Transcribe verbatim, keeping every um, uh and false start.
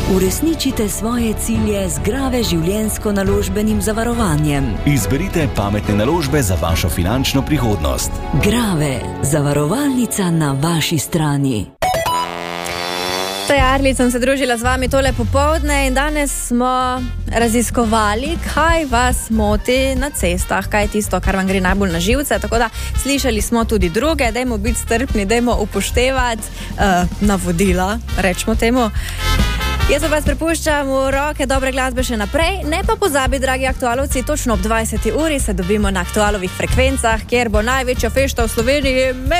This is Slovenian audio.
Uresničite svoje cilje z Grave življenjsko-naložbenim zavarovanjem. Izberite pametne naložbe za vašo finančno prihodnost. Grave, zavarovalnica na vaši strani. Arlič, sem se družila z vami tole popoldne in danes smo raziskovali, kaj vas moti na cestah, kaj je tisto, kar vam gre najbolj na živce, tako da slišali smo tudi druge, dajmo biti strpni, dajmo upoštevati uh, navodila, rečemo temu. Jaz vas prepuščam v roke dobre glasbe še naprej, ne pa pozabi, dragi aktualovci, točno ob dvajseti uri se dobimo na aktualovih frekvencah, kjer bo največja fešta v Sloveniji.